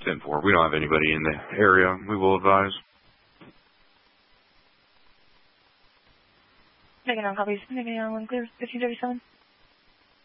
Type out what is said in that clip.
10-4. We don't have anybody in the area. We will advise. Taking on copies. Taking on one clear. 1537.